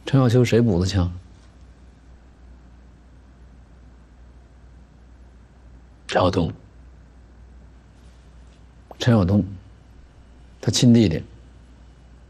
陈小秋谁补的枪？陈晓东。陈晓东，他亲弟弟。